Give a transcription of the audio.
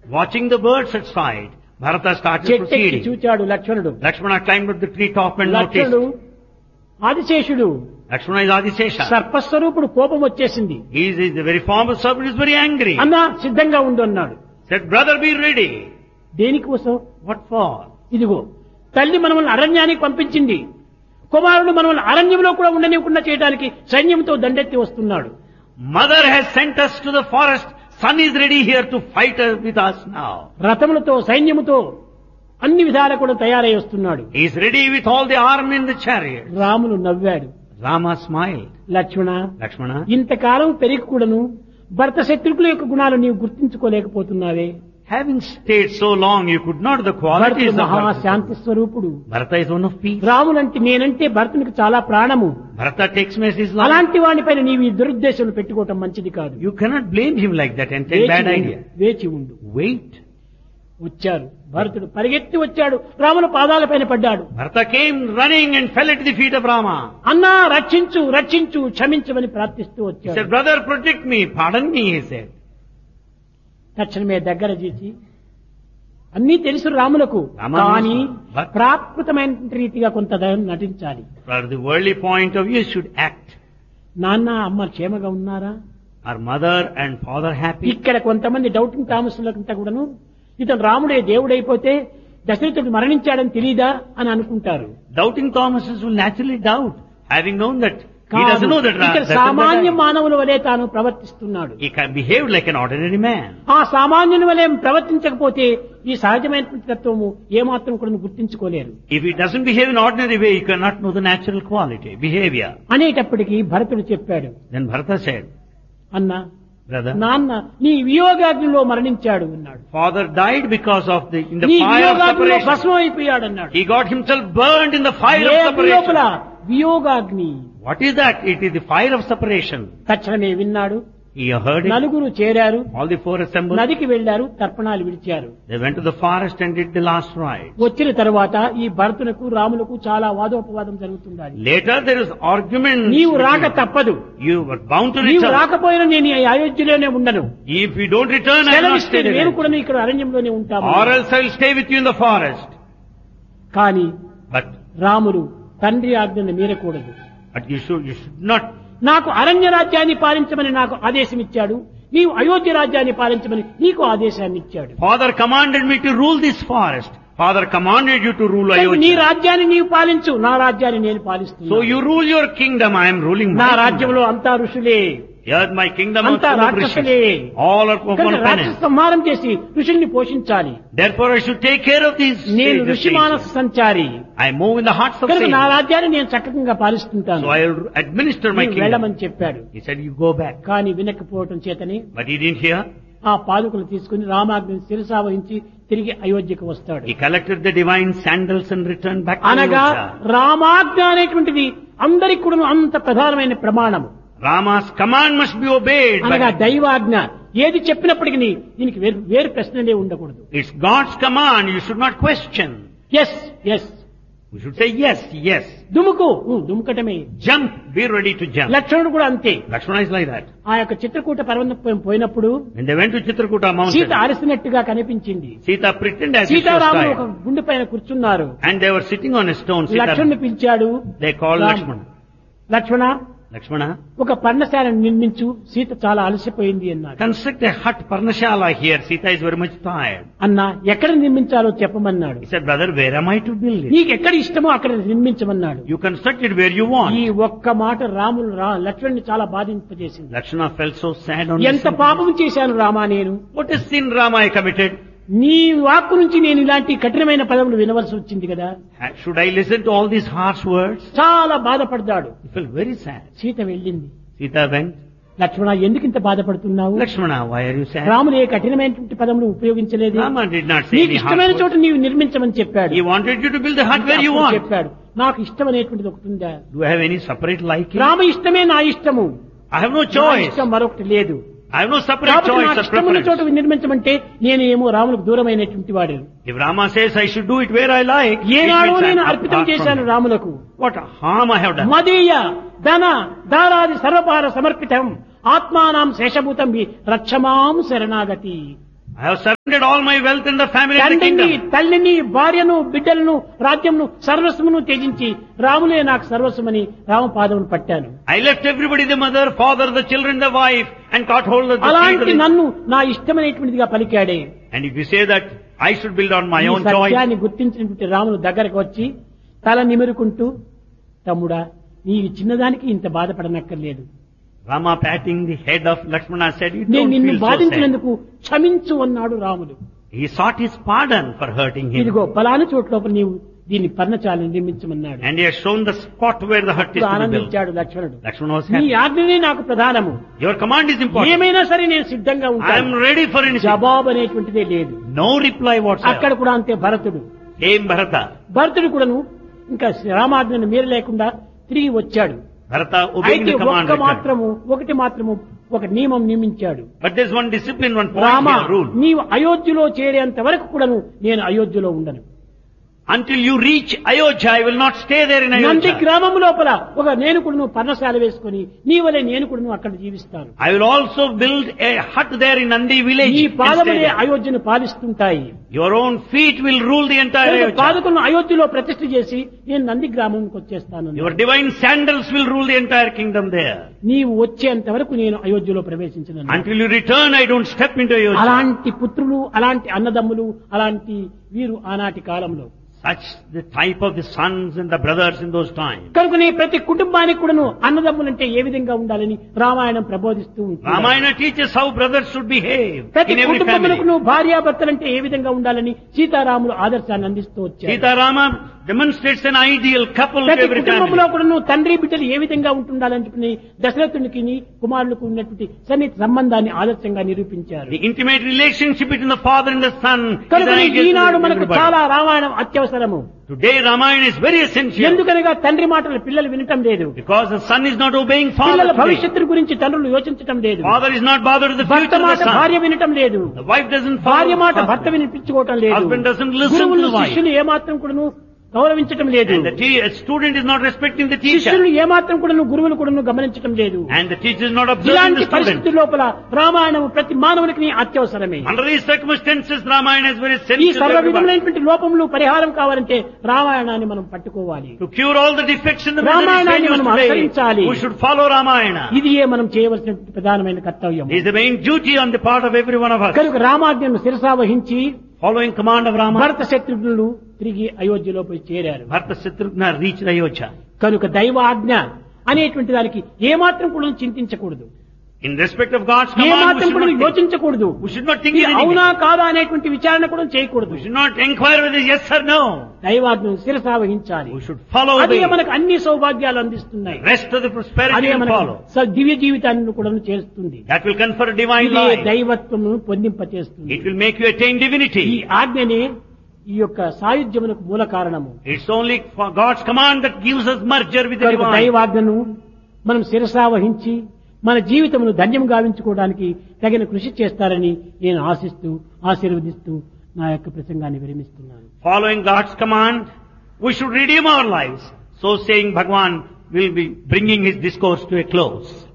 Watching the birds outside, Bharata started చెట్టెక్కి proceeding. చూచాడు లక్ష్మణుడు. Lakshmana climbed up the tree top and లక్ష్మణుడు noticed. ఆదిశేషుడు Lakshmana is Adisesha. సర్పస్వరూపుడు, కోపం వచ్చేసింది. He is the very form of serpent, is very angry. అన్నా సిద్ధంగా ఉండు అన్నాడు. Said, brother, be ready. దేనికోసం? What for? ఇదిగో తల్లి మనల్ని అరణ్యానికి పంపించింది, కుమారుడు మనల్ని అరణ్యంలో కూడా ఉండనివ్వకుండా చేయడానికి సైన్యంతో దండెత్తి వస్తున్నాడు. Mother has sent us to the forest. Son is ready here to fight with us now. రథములతో సైన్యముతో అన్ని విధాలా కూడా తయారై వస్తున్నాడు. He is ready with all the army in the chariot. Ramulu నవ్వాడు. Rama smiled. లక్ష్మణ, Lakshmana, ఇంతకాలం పెరిగి కూడాను భర్త శత్రుకుల యొక్క గుణాలు నీవు గుర్తించుకోలేకపోతున్నావే. having stayed so long, you could not the qualities భరతుడు of Bharata. మహాశాంతి స్వరూపుడు. Bharata is one of peace. రాములంటే నేనంటే భరతునికి చాలా ప్రాణము. Bharata takes me as his life. అలాంటి వాడిపైన నీవు ఈ దురుద్దేశం పెట్టుకోవటం మంచిది కాదు. You cannot blame him like that and take bad idea. వేచి ఉండు. Wait. వచ్చారు. భరతుడు పరిగెత్తి వచ్చాడు, రాముల పాదాలపైన పడ్డాడు. Bharata came running and fell at the feet of Rama. అన్నా రక్షించు రక్షించు క్షమించమని ప్రార్థిస్తూ He వచ్చాడు. said, brother, protect me, pardon me, he said. తక్షణమే దగ్గర చేసి అన్నీ తెలుసు రాములకు, రామ కానీ but- ప్రాకృతమైన రీతిగా కొంత నటించాలి. For the worldly point of view, you should act. నాన్న అమ్మ క్షేమగా ఉన్నారా? Are mother and father happy? ఇక్కడ కొంతమంది డౌటింగ్ థామస్లంతా కూడాను ఇతను రాముడే దేవుడైపోతే దశరథుడు మరణించాడని తెలీదా అని అనుకుంటారు. Doubting Thomases will naturally doubt, having known that he కాదు. doesn't know that ఇక్కడ Dasharatha సామాన్య died. మానవుల వలె తాను ప్రవర్తిస్తున్నాడు. He can behave like an ordinary man. ఆ సామాన్యుని వలె ప్రవర్తించకపోతే ఈ సహజమైనటువంటి తత్వము ఏమాత్రం కూడా గుర్తించుకోలేరు. If he doesn't behave in ordinary way, you cannot know the natural quality, behavior. అనేటప్పటికీ భరతుడు చెప్పాడు, Then Bharata said, అన్నా brother, నాన్న నీ వియోగాగ్నిలో మరణించాడు అన్నాడు. father died because of in the నీ fire of వియోగాగ్నిలో separation. భస్మం అయిపోయాడు అన్నాడు. He got himself burned in the fire A of అగ్ని లోపల? separation. వియోగాగ్ని. What is that? It is the fire of separation. తక్షణమే విన్నాడు. He heard it. నలుగురు చేరారు, All the four assembled. నదికి వెళ్లారు, తర్పణాలు విడిచారు. They went to the forest and did the last rite. వచ్చిన తర్వాత ఈ భరతునకు రాములకు చాలా వాదోపవాదం జరుగుతుంది. Later there is argument. నీవు రాక తప్పదు, You were bound to నీవు return. రాకపోయినా నేను ఈ అయోధ్యలోనే ఉండను, If you don't return, I will not సెలవిస్తే stay మేము there. కూడా ఇక్కడ అరణ్యంలోనే ఉంటాము. Or else I will stay with you in the forest. కానీ But రాములు తండ్రి ఆజ్ఞను మీరకూడదు. you should not. నాకు అరణ్య రాజ్యాన్ని పాలించమని నాకు ఆదేశం ఇచ్చాడు, నీవు అయోధ్య రాజ్యాన్ని పాలించమని నీకు ఆదేశాన్ని ఇచ్చాడు. Father commanded me to rule this forest. Father commanded you to rule నీ Ayodhya. రాజ్యాన్ని నీవు పాలించు, నా రాజ్యాన్ని నేను పాలిస్తున్నాను. So you rule your kingdom, I am ruling నా my రాజ్యంలో kingdom. అంతా ఋషులే, Here my kingdom is అంతా full of రాక్షసులే. rishis. All are కనుక one రాక్షస penance. సంహారం చేసి ఋషుల్ని పోషించాలి. Therefore I should take care of these. నేను sages. ఋషి మానస సంచారి I move in the hearts of కనుక నా sages. రాజ్యాన్ని నేను చక్కగా పాలిస్తుంటాను. So I will administer my నీవు kingdom. వెళ్ళమని చెప్పాడు. He said, you go back. కానీ వినకపోవటం చేతని But he didn't hear. ఆ పాదుకలు తీసుకుని రామాజ్ఞని శిరసావహించి తిరిగి అయోధ్యకు వస్తాడు. He collected the divine sandals and returned back to అనగా Ayodhya. రామాజ్ఞ అనేటువంటిది అందరికి కూడా అంత ప్రధానమైన ప్రమాణము. Rama's command must be obeyed. అనగా But దైవాజ్ఞ ఏది చెప్పినప్పటికీ దీనికి వేరు ప్రశ్నలే ఉండకూడదు. it's God's command. You should not question. Yes yes, We should say yes, yes. దుముకు దుముకటమే. Jump. Be ready to jump. లక్ష్మణుడు కూడా అంతే. Lakshmana is like that. ఆ యొక్క చిత్రకూట పర్వతం పోయినప్పుడు When they went to Chitrakuta mountain, Sita అరసినట్టుగా కనిపించింది. Sita pretended as if she was సీతారాములు ఒక tired. గుండె పైన కూర్చున్నారు. And they were sitting on a stone. లక్ష్మణుని Sita, పిలిచాడు. they called Ram. Lakshmana. Lakshmana, Lakshmana, ఒక పర్ణశాలను నిర్మించు, సీత చాలా అలసిపోయింది అన్నాడు. construct a hut Parnashala here. Sita is very much tired. అన్నా ఎక్కడ నిర్మించాలో చెప్పమన్నాడు. He said, brother, where am I to build it? నీకు ఎక్కడ ఇష్టమో అక్కడ నిర్మించమన్నాడు. You construct it where you want. ఈ ఒక్క మాట రాములు లక్ష్మణుని చాలా బాధింపజేసింది. Lakshmana felt so sad on ఎంత listening. పాపం చేశాను రామా నేను. What is sin, Rama, I committed? నీ వాక్కు నుంచి నేను ఇలాంటి కఠినమైన పదములు వినవలసి వచ్చింది కదా. Should I listen to all these harsh words? చాలా బాధపడ్డాడు. He felt very sad. Sita వెళ్ళింది. Sita went. లక్ష్మణ ఎందుకు ఇంత బాధపడుతున్నావు? Lakshmana, why are you sad? Ramulu ఏ కఠినమైనటువంటి పదములు ఉపయోగించలేదు. Rama did not say నీకు any ఇష్టమైన harsh చోట words. నీవు నిర్మించమని చెప్పాడు. He wanted you to build the hut where you అప్పుడు want. చెప్పాడు, నాకు ఇష్టం అనేటువంటిది ఒకటి ఉందా? Do I have any separate liking? Rama ఇష్టమే నా ఇష్టము, I have no నా choice. ఇష్టం మరొకటి లేదు. I have no separate కాబట్టి choice నాకు or ఇష్టమైన చోట preference. నిర్మించమంటే నేను ఏమో రాములకు దూరమైనటువంటి వాడు. If Rama says I should do it where I like, it ఏనాడో means నేను I'm అర్పితం apart చేశాను from him. రాములకు. What harm I have done? మదీయ ధన దారాది సర్వపార సమర్పితం ఆత్మానాం శేషభూతం రక్షమాం శరణాగతి. I have all my wealth and the family and the తండ్రిని kingdom. తల్లిని భార్యను బిడ్డలను రాజ్యంను సర్వస్వమును త్యజించి రాములే నాకు సర్వస్వమని రామపాదమును పట్టాను. I left everybody, the mother, father, the children, the wife, and caught hold of the అలాంటి feet of నన్ను నా ఇష్టమైనటువంటిదిగా పలికాడే. And if you say that I should build on my ఈ own choice, సత్యాన్ని గుర్తించినటువంటి రాములు దగ్గరకు వచ్చి తల నిమురుకుంటూ, తమ్ముడా నీవు చిన్నదానికి ఇంత బాధపడనక్కర్లేదు. Rama patting the head of Lakshmana said, you నేను don't నిన్ను feel so sad. బాధించినందుకు క్షమించు అన్నాడు రాముడు. He sought his pardon for hurting him. ఇదిగో పలానా చోటు లోపల నీవు దీన్ని పర్ణశాలను నిర్మించమన్నాడు. And he has shown the spot where the hut is to be built. ఆనందించాడు లక్ష్మణుడు. Lakshmana was నీ happy. ఆజ్ఞనే నాకు ప్రధానము, Your command is important. ఏమైనా సరే నేను సిద్ధంగా I am ఉంటాను. ready for anything. జవాబు అనేటువంటిదే లేదు. No reply whatsoever. అక్కడ కూడా అంతే భరతుడు. Came Bharata. భరతుడు కూడాను ఇంకా రామాజ్ఞను మీర లేకుండా తిరిగి వచ్చాడు. Bharata obeying అయితే the command. ఒకటి మాత్రము ఒక నియమం నియమించాడు. But there's one discipline, one point Rama here, rule. నీవు అయోధ్యలో చేరేంత వరకు కూడాను నేను అయోధ్యలో ఉండను. Until you reach Ayodhya, I will not stay there in Nandi Ayodhya. గ్రామం లోపల ఒక నేను కూడా పర్ణశాల వేసుకుని నీ వలె నేను కూడా అక్కడ జీవిస్తాను. I will also build a hut there in Nandi village. నీ and stay పాదములే there. అయోధ్యను పాలిస్తుంటాయి. Your own feet will rule the entire కనుక Ayodhya. పాదకులను అయోధ్యలో ప్రతిష్ఠ చేసి నేను నంది గ్రామంకి వచ్చేస్తాను. Your divine sandals will rule the entire kingdom there. నీవు వచ్చేంత వరకు నేను అయోధ్యలో ప్రవేశించను. Until you return, I don't step into Ayodhya. అలాంటి పుత్రులు, అలాంటి అన్నదమ్ములు, అలాంటి వీరు ఆనాటి కాలంలో. Such the type of the sons and the brothers in those times. కనుకనే ప్రతి కుటుంబానికి కూడాను అన్నదమ్ములంటే ఏ విధంగా ఉండాలని రామాయణం ప్రబోధిస్తూ ఉంటుంది. Ramayana teaches how brothers should behave ప్రతి in every family. కుటుంబములకు భార్యాభర్తలంటే ఏ విధంగా ఉండాలని సీతారాములు ఆదర్శాన్ని అందిస్తూ వచ్చారు. Sita Rama demonstrates an ideal couple to ప్రతి every కుటుంబంలో family. కూడాను తండ్రి బిడ్డలు ఏ విధంగా ఉంటుండాలని చెప్పి దశరథునికి కుమారులకు ఉన్నటువంటి సన్నిహిత సంబంధాన్ని ఆదర్శంగా నిరూపించారు. The intimate relationship between the father and the son is an కనుక ideal to ఈనాడు మనకు everybody. చాలా Ramayanam అత్యవసరము. Today Ramayana is very essential ఎందుకనగా తండ్రి మాటలు పిల్లలు వినటం లేదు. because the son is not obeying పిల్లల father today. భవిష్యత్తు గురించి తండ్రులు యోచించటం లేదు. Father is not bothered with the భర్త future of మాట the son. భార్య వినటం లేదు. The wife doesn't భార్య follow మాట husband. భర్త వినిపించుకోవటం లేదు. Husband doesn't listen to గురువులు the wife. శిష్యులు ఏమాత్రం కూడాను గౌరవించటం లేదు. And the student is not respecting the teacher. శిష్యులు ఏమాత్రం కూడాను గురువులు కూడాను గమనించటం లేదు. And the teacher is not observing ఇలాంటి the student. పరిస్థితి లోపల రామాయణం ప్రతి మానవునికి అత్యవసరమే. Under these circumstances, Ramayana is very ఈ essential to సర్వ everybody. విధములైనటువంటి లోపములు పరిహారం కావాలంటే రామాయణాన్ని మనం పట్టుకోవాలి. To cure all the defects in the రామాయణాన్ని మనం today, అనుసరించాలి. we should follow Ramayana. ఇది మనం చేయవలసిన ప్రధానమైన కర్తవ్యం. It is the main duty on the part of every one of us. కనుక రామాజ్ఞను శిరసావహించి Following command of Rama, భరత శత్రుఘ్నులు తిరిగి అయోధ్యలో పోయి చేరారు. Bharata Shatrugna reached Ayodhya. కనుక దైవాజ్ఞ అనేటువంటి దానికి ఏమాత్రం కూడా చింతించకూడదు. In respect of God's command, ఏమాత్రం కూడా యోచించకూడదు. we should not think ఇది anything. అవునా కాదా అనేటువంటి విచారణ కూడా చేయకూడదు. We should not inquire whether yes or no. దైవాజ్ఞను శిరసావహించాలి. We should follow అదే the మనకు అన్ని సౌభాగ్యాలు అందిస్తున్నాయి. rest of the prosperity అదే will మనకు follow. దివ్య జీవితాన్ని కూడా చేస్తుంది. That will confer divine ఇదే life. దైవత్వము పొందింపచేస్తుంది. It will make you attain ఈ divinity. ఆజ్ఞనే ఈ యొక్క సాయుధ్యమునకు మూల కారణము. It's only for God's command that gives us merger with the కనుక divine. దైవాజ్ఞను మనం శిరసావహించి మన జీవితమును ధన్యం గావించుకోవడానికి తగిన కృషి చేస్తారని నేను ఆశిస్తూ ఆశీర్వదిస్తూ నా యొక్క ప్రసంగాన్ని విరమిస్తున్నాను. Following God's command, we should redeem our lives. So saying, Bhagwan will be bringing his discourse to a close.